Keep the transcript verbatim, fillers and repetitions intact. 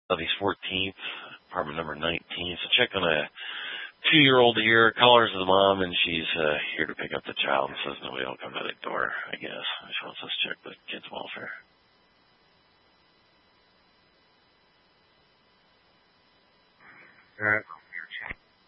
Southeast fourteenth, apartment number nineteen. So check on a two-year-old here. Callers is the mom, and she's uh, here to pick up the child and says nobody will come to the door, I guess. She wants us to check the kid's welfare. All right.